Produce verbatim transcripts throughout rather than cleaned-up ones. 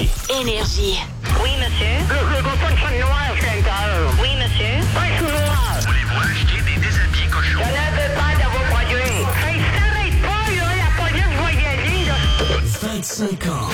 Énergie. Oui, monsieur. Je ne veux pas de fun noir, je suis un Oui, monsieur. Pas de fou noir. Voulez-vous acheter des déshabillés cochons? Je n'en veux pas de vos produits. Hey, ça s'arrête pas, là. La police va y aller, là. vingt-cinq ans.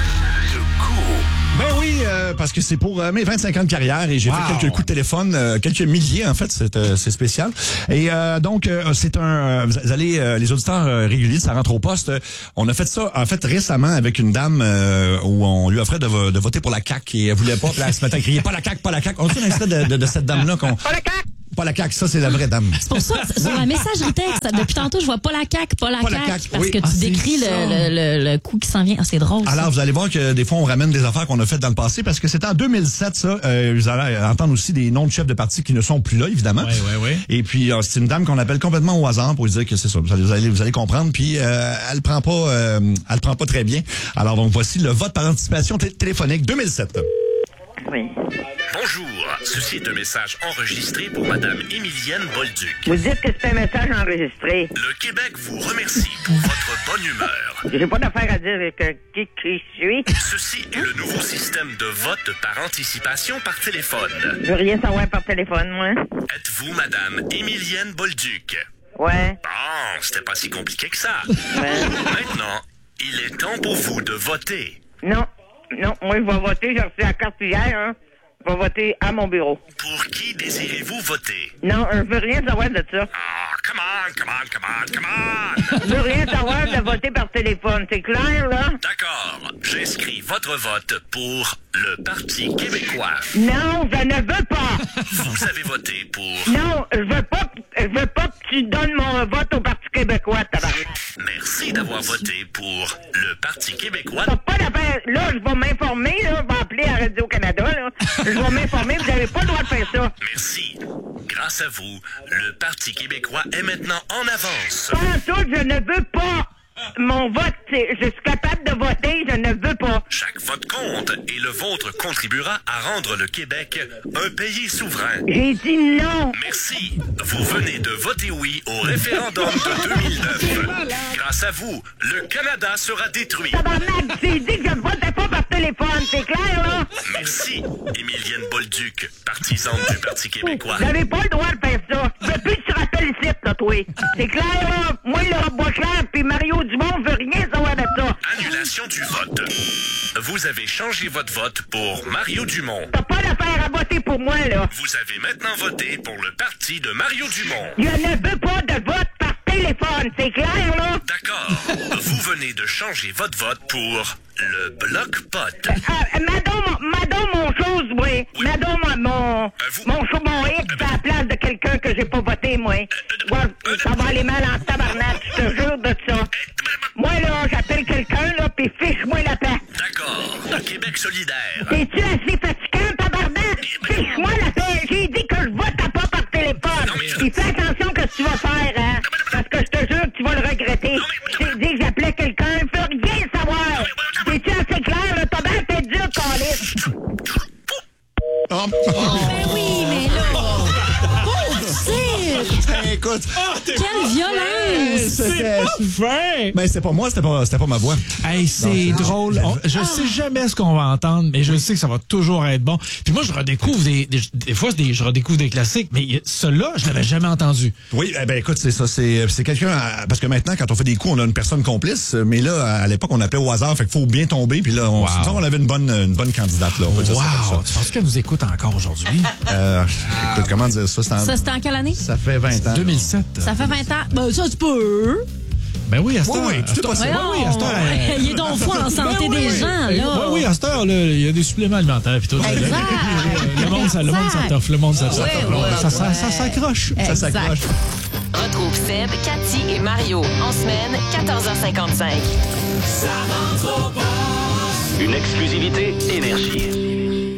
Le coup. Ben oui, euh, parce que c'est pour euh, mes vingt-cinq ans de carrière et j'ai Wow. fait quelques coups de téléphone, euh, quelques milliers en fait, c'est, euh, c'est spécial. Et euh, donc, euh, c'est un... euh, vous allez, euh, les auditeurs euh, réguliers, ça rentre au poste. Euh, on a fait ça, en fait, récemment avec une dame euh, où on lui offrait de, vo- de voter pour la C A Q et elle voulait pas, puis là, elle se mettait à crier « Pas la C A Q, pas la C A Q ». On a fait un extrait de, de, de cette dame-là qu'on... Pas le cac. Pas la C A Q, ça c'est la vraie dame. C'est pour ça, sur la messagerie texte, depuis tantôt, je vois pas la C A Q, pas la Pas C A la Q, C A Q, parce oui. que tu Ah, c'est décris le, ça. le, le, le coup qui s'en vient. Ah, c'est drôle, ça. Alors, vous allez voir que des fois, on ramène des affaires qu'on a faites dans le passé parce que c'était en deux mille sept, ça. Euh, vous allez entendre aussi des noms de chefs de parti qui ne sont plus là, évidemment. Ouais, ouais, ouais. Et puis, euh, c'est une dame qu'on appelle complètement au hasard pour dire que c'est ça. Vous allez, vous allez, vous allez comprendre. Puis, euh, elle prend pas, euh, elle prend pas très bien. Alors, donc, voici le vote par anticipation t- téléphonique deux mille sept. Oui. Bonjour, ceci est un message enregistré pour Madame Émilienne Bolduc. Vous dites que c'est un message enregistré. Le Québec vous remercie pour votre bonne humeur. J'ai pas d'affaire à dire avec euh, qui qui je suis. Ceci est le nouveau système de vote par anticipation par téléphone. Je veux rien savoir par téléphone, moi. Êtes-vous Madame Émilienne Bolduc? Ouais. Bon, c'était pas si compliqué que ça. Ouais. Maintenant, il est temps pour vous de voter. Non. Non, moi, je vais voter. J'ai reçu la carte hier, hein. Je vais voter à mon bureau. Pour qui désirez-vous voter? Non, je veux rien savoir de ça. Ah, come on, come on, come on, come on! Je veux rien savoir de voter par téléphone. C'est clair, là? D'accord, j'inscris votre vote pour le Parti québécois. Non, je ne veux pas. Vous avez voté pour... Non, je veux pas, que- je veux pas que tu donnes mon vote au Parti québécois, tabarnak. Merci d'avoir voté pour le Parti québécois. T'as pas d'affaire. Là, je vais m'informer, là. Je vais appeler à Radio-Canada, là. Je vais m'informer. Vous avez pas le droit de faire ça. Merci. Grâce à vous, le Parti québécois est maintenant en avance. Pas en tout, je ne veux pas. Mon vote, c'est, je suis capable de voter, je ne veux pas. Chaque vote compte et le vôtre contribuera à rendre le Québec un pays souverain. J'ai dit non. Merci. Vous venez de voter oui au référendum de deux mille neuf. Grâce à vous, le Canada sera détruit. Tabarnak, j'ai dit que je ne votais pas par téléphone, c'est clair, là? Merci, Émilienne Bolduc, partisane du Parti québécois. Vous n'avez pas le droit de faire ça. Depuis que tu rappelles ici, là, toi. C'est clair, là? Moi, Laurent Boisclair puis Mario Dumont, je veux rien savoir de ça. Annulation du vote. Vous avez changé votre vote pour Mario Dumont. T'as pas d'affaire à voter pour moi, là. Vous avez maintenant voté pour le parti de Mario Dumont. Je ne veux pas de vote par téléphone, c'est clair, là? D'accord. Vous venez de changer votre vote pour le Bloc Pot. Ah, madame, madame, mon chose, oui. Madame, mon, vous- mon show, mon X à la place de quelqu'un que j'ai pas voté, moi. Ouais, ça va aller mal en tabarnak, je te jure de ça. Moi, là, j'appelle quelqu'un, là, pis fiche-moi la paix. D'accord. Le Québec solidaire. T'es-tu assez fatigant, tabarnak? Fiche-moi la paix. J'ai dit que je vote pas par téléphone. Non, mais je- Pis fais attention à ce que tu vas faire, hein. Parce que je te jure que tu vas le regretter. mais- J'ai dit que j'appelais quelqu'un, je veux rien savoir. T'es-tu assez clair, là? T'as bien fait dur, Calice. Oh, Ben oui, mais là... Oh, c'est... écoute, Quelle violence! c'était... Fin! Ben, c'était pas moi, c'était pas, c'était pas ma voix. Hey, c'est Non, drôle. On- je sais jamais ce qu'on va entendre, mais je sais que ça va toujours être bon. Puis moi, je redécouvre des, des, des fois, des, je redécouvre des classiques, mais y- celui-là, je l'avais jamais entendu. Oui, eh ben écoute, c'est ça, c'est c'est quelqu'un à- parce que maintenant quand on fait des coups, on a une personne complice, mais là à l'époque on appelait au hasard, fait qu'il faut bien tomber, puis là on, Wow. disons, on avait une bonne une bonne candidate là, on peut dire ça Wow! comme Tu penses qu'elle nous écoute encore aujourd'hui? ça. Euh, écoute, comment dire ça, c'est en- Ça, c'était en quelle année? ça fait vingt ans. deux mille sept. Ça fait vingt ans. Ben, ça, tu peux. Ben oui, à cette Oui, heure. oui, tout est à cette heure- possible. ben oui, à cette heure, euh, Il est donc fou en santé ben oui, des oui. gens, Ben là. oui, à cette heure, là, il y a des suppléments alimentaires puis tout. Exact. Le monde, ça, le monde, ça t'offre. Le monde, ça t'offre. Ouais, ouais, ça, ça, ouais. ça s'accroche. Ça Exact. s'accroche. Retrouve Seb, Cathy et Mario en semaine, quatorze heures cinquante-cinq. Une exclusivité Énergie.